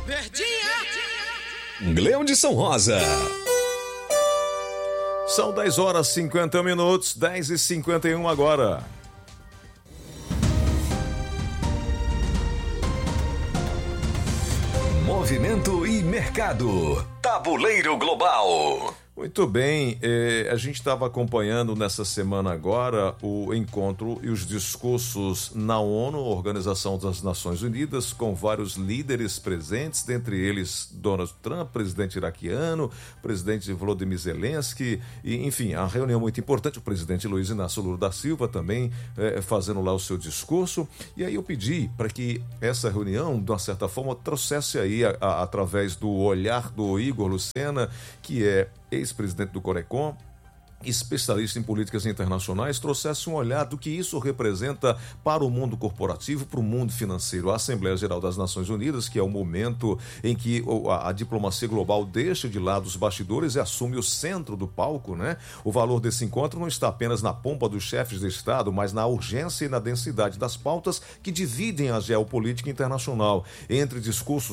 Leão de São Rosa. São 10 horas e 50 minutos, 10h51 agora. Movimento e mercado. Tabuleiro Global. Muito bem, a gente estava acompanhando nessa semana agora o encontro e os discursos na ONU, Organização das Nações Unidas, com vários líderes presentes, dentre eles Donald Trump, presidente iraquiano, presidente Volodymyr Zelensky, e, enfim, a reunião muito importante, o presidente Luiz Inácio Lula da Silva também fazendo lá o seu discurso, e aí eu pedi para que essa reunião, de uma certa forma, trouxesse aí, através do olhar do Igor Lucena, que é ex-presidente do Corecon, especialista em políticas internacionais, trouxesse um olhar do que isso representa para o mundo corporativo, para o mundo financeiro. A Assembleia Geral das Nações Unidas, que é o momento em que a diplomacia global deixa de lado os bastidores e assume o centro do palco, né? O valor desse encontro não está apenas na pompa dos chefes de Estado, mas na urgência e na densidade das pautas que dividem a geopolítica internacional. Entre discursos